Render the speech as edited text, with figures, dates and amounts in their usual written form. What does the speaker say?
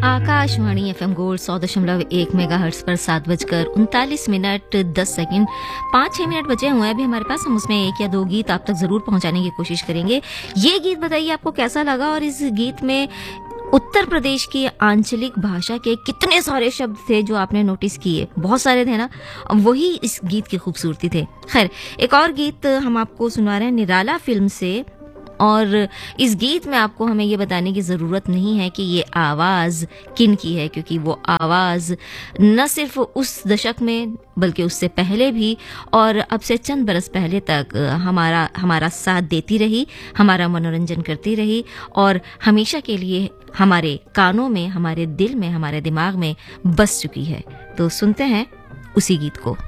Akashvani FM gold 100.1 megahertz पर 7:39 5-6 minute बचे हुए हैं अभी हमारे पास। हम उसमें एक या दो गीत आप तक जरूर पहुंचाने की कोशिश करेंगे। ये गीत बताइए आपको कैसा लगा, और इस गीत में उत्तर प्रदेश की आंचलिक भाषा के कितने सारे शब्द थे जो आपने नोटिस किए, बहुत सारे थे ना, वही इस गीत की खूबसूरती थे। खैर, एक और गीत हम आपको सुना रहे हैं निराला फिल्म से, और इस गीत में आपको हमें ये बताने की ज़रूरत नहीं है कि ये आवाज़ किन की है, क्योंकि वो आवाज़ न सिर्फ उस दशक में बल्कि उससे पहले भी और अब से चंद बरस पहले तक हमारा साथ देती रही, हमारा मनोरंजन करती रही और हमेशा के लिए हमारे कानों में, हमारे दिल में, हमारे दिमाग में बस चुकी है। तो सुनते हैं उसी गीत को।